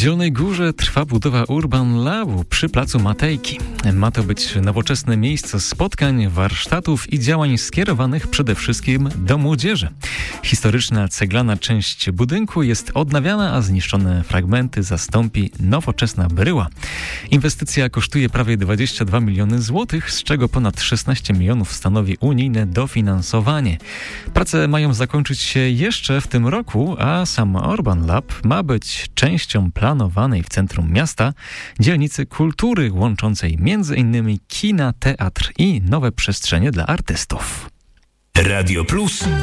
Zielonej Górze trwa budowa Urban Labu przy placu Matejki. Ma to być nowoczesne miejsce spotkań, warsztatów i działań skierowanych przede wszystkim do młodzieży. Historyczna ceglana część budynku jest odnawiana, a zniszczone fragmenty zastąpi nowoczesna bryła. Inwestycja kosztuje prawie 22 miliony złotych, z czego ponad 16 milionów stanowi unijne dofinansowanie. Prace mają zakończyć się jeszcze w tym roku, a sam Urban Lab ma być częścią planowanej w centrum miasta dzielnicy kultury łączącej m.in. kina, teatr i nowe przestrzenie dla artystów. Radio Plus